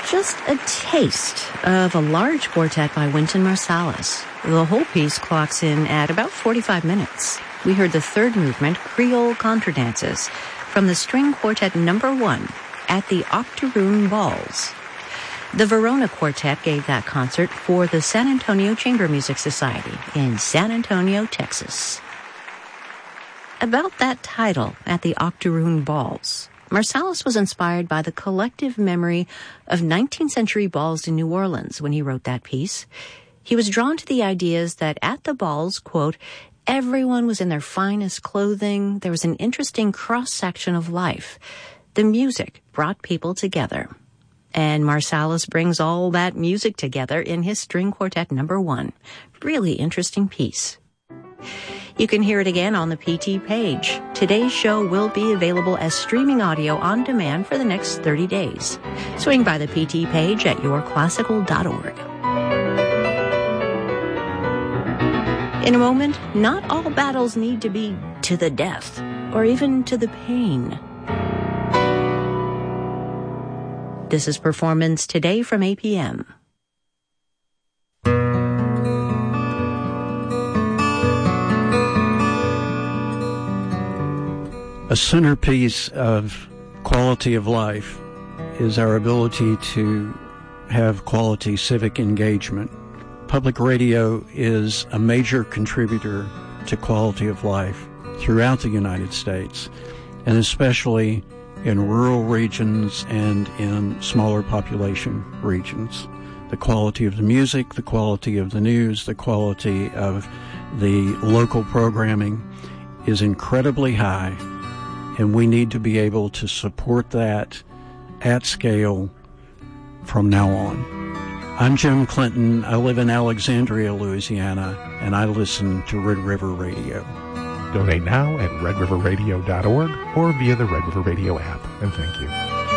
Just a taste of a large quartet by Wynton Marsalis. The whole piece clocks in at about 45 minutes. We heard the third movement, Creole Contradances, from the String Quartet No. 1 at the Octoroon Balls. The Verona Quartet gave that concert for the San Antonio Chamber Music Society in San Antonio, Texas. About that title, At the Octoroon Balls, Marsalis was inspired by the collective memory of 19th century balls in New Orleans when he wrote that piece. He was drawn to the ideas that at the balls, quote, everyone was in their finest clothing. There was an interesting cross-section of life. The music brought people together. And Marsalis brings all that music together in his String Quartet No. 1. Really interesting piece. You can hear it again on the PT page. Today's show will be available as streaming audio on demand for the next 30 days. Swing by the PT page at yourclassical.org. In a moment, not all battles need to be to the death or even to the pain. This is Performance Today from APM. A centerpiece of quality of life is our ability to have quality civic engagement. Public radio is a major contributor to quality of life throughout the United States, and especially in rural regions and in smaller population regions. The quality of the music, the quality of the news, the quality of the local programming is incredibly high, and we need to be able to support that at scale from now on. I'm Jim Clinton. I live in Alexandria, Louisiana, and I listen to Red River Radio. Donate now at redriverradio.org or via the Red River Radio app. And thank you.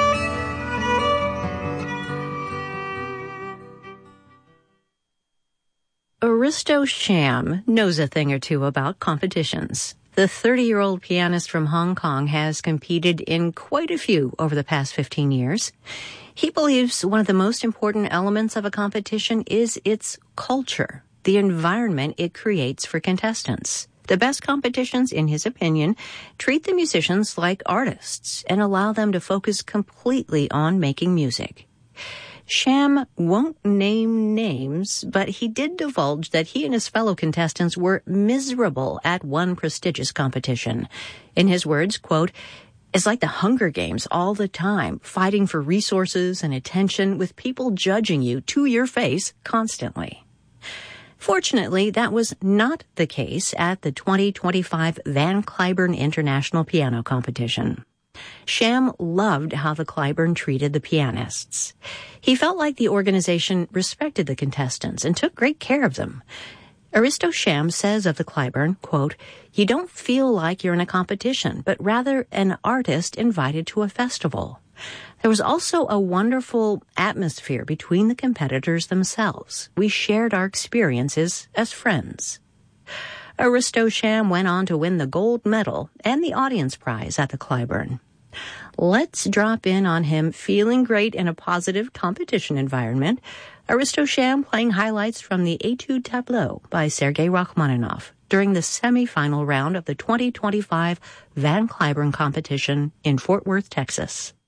Aristo Sham knows a thing or two about competitions. The 30-year-old pianist from Hong Kong has competed in quite a few over the past 15 years. He believes one of the most important elements of a competition is its culture, the environment it creates for contestants. The best competitions, in his opinion, treat the musicians like artists and allow them to focus completely on making music. Sham won't name names, but he did divulge that he and his fellow contestants were miserable at one prestigious competition. In his words, quote, "It's like the Hunger Games all the time, fighting for resources and attention with people judging you to your face constantly." Fortunately, that was not the case at the 2025 Van Cliburn International Piano Competition. Sham loved how the Cliburn treated the pianists. He felt like the organization respected the contestants and took great care of them. Aristo Sham says of the Cliburn, quote, "You don't feel like you're in a competition, but rather an artist invited to a festival." There was also a wonderful atmosphere between the competitors themselves. We shared our experiences as friends. Aristo Sham went on to win the gold medal and the audience prize at the Cliburn. Let's drop in on him feeling great in a positive competition environment. Aristo Sham playing highlights from the Etude Tableau by Sergei Rachmaninoff during the semifinal round of the 2025 Van Cliburn competition in Fort Worth, Texas.